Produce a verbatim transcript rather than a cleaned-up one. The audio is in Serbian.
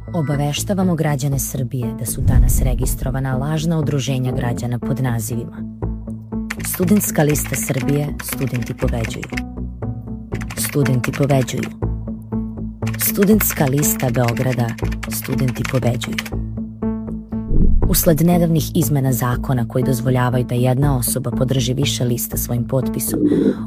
Obaveštavamo građane Srbije da su danas registrovana lažna udruženja građana pod nazivima Studentska lista Srbije, studenti pobeđuju. Studenti pobeđuju. Studentska lista Beograda, studenti pobeđuju. Usled nedavnih izmena zakona koji dozvoljavaju da jedna osoba podrži više lista svojim potpisom,